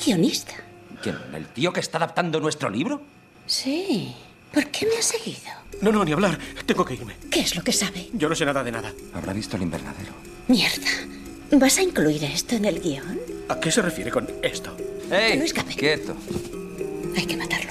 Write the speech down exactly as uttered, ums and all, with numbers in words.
guionista. ¿Quién? ¿El tío que está adaptando nuestro libro? Sí. ¿Por qué me has seguido? No, no, ni hablar. Tengo que irme. ¿Qué es lo que sabe? Yo no sé nada de nada. Habrá visto el invernadero. Mierda. ¿Vas a incluir esto en el guión? ¿A qué se refiere con esto? ¡Ey! Que no escape. ¡Quieto! Hay que matarlo.